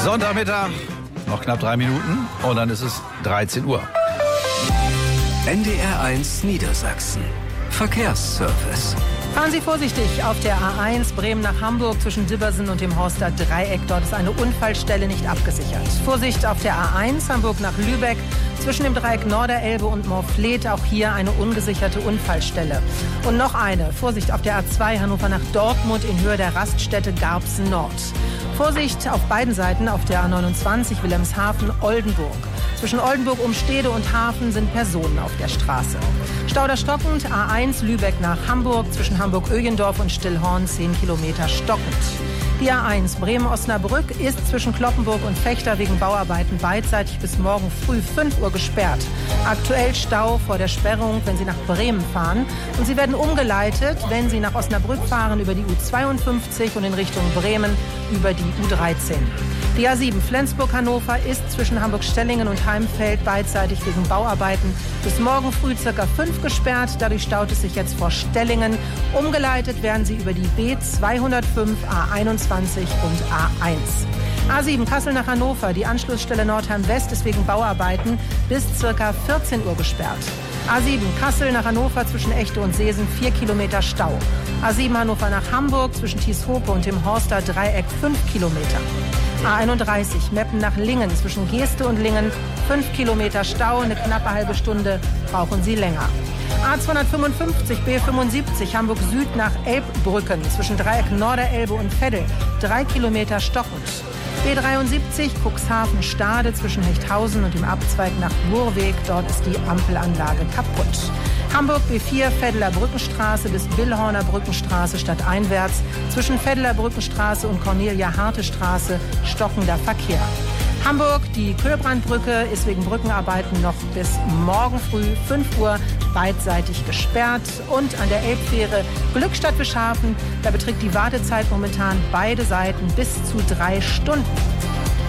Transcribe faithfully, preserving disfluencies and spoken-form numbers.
Sonntagmittag, noch knapp drei Minuten und dann ist es dreizehn Uhr. N D R eins Niedersachsen. Verkehrsservice. Fahren Sie vorsichtig auf der A eins Bremen nach Hamburg zwischen Dibbersen und dem Horster Dreieck. Dort ist eine Unfallstelle nicht abgesichert. Vorsicht auf der A eins Hamburg nach Lübeck zwischen dem Dreieck Norderelbe und Morfleet. Auch hier eine ungesicherte Unfallstelle. Und noch eine. Vorsicht auf der A zwei Hannover nach Dortmund in Höhe der Raststätte Garbsen Nord. Vorsicht auf beiden Seiten auf der A neunundzwanzig Wilhelmshaven-Oldenburg. Zwischen Oldenburg-Umstede und Hafen sind Personen auf der Straße. Stauder stockend, A eins Lübeck nach Hamburg, zwischen Hamburg-Öjendorf und Stillhorn zehn Kilometer stockend. Die A eins Bremen-Osnabrück ist zwischen Kloppenburg und Vechta wegen Bauarbeiten beidseitig bis morgen früh fünf Uhr gesperrt. Aktuell Stau vor der Sperrung, wenn Sie nach Bremen fahren. Und Sie werden umgeleitet, wenn Sie nach Osnabrück fahren, über die U zweiundfünfzig und in Richtung Bremen über die U dreizehn. Die A sieben Flensburg-Hannover ist zwischen Hamburg-Stellingen und Heimfeld beidseitig wegen Bauarbeiten bis morgen früh circa fünf gesperrt. Dadurch staut es sich jetzt vor Stellingen. Umgeleitet werden Sie über die B zweihundertfünf, A einundzwanzig und A eins. A sieben Kassel nach Hannover. Die Anschlussstelle Nordheim West ist wegen Bauarbeiten bis circa vierzehn Uhr gesperrt. A sieben Kassel nach Hannover zwischen Echte und Seesen vier Kilometer Stau. A sieben Hannover nach Hamburg zwischen Tieshope und dem Horster Dreieck fünf Kilometer. A einunddreißig Meppen nach Lingen zwischen Geeste und Lingen fünf Kilometer Stau, eine knappe halbe Stunde brauchen Sie länger. A zweihundertfünfundfünfzig B fünfundsiebzig Hamburg Süd nach Elbbrücken zwischen Dreieck Norderelbe und Veddel drei Kilometer stockend. B dreiundsiebzig Cuxhaven-Stade zwischen Hechthausen und dem Abzweig nach Burweg. Dort ist die Ampelanlage kaputt. Hamburg B vier Veddeler Brückenstraße bis Billhorner Brückenstraße stadteinwärts. Zwischen Veddeler Brückenstraße und Cornelia-Harte-Straße stockender Verkehr. Hamburg, die Köhlbrandbrücke ist wegen Brückenarbeiten noch bis morgen früh fünf Uhr beidseitig gesperrt. Und an der Elbfähre Glückstadt-Wischhafen, da beträgt die Wartezeit momentan beide Seiten bis zu drei Stunden.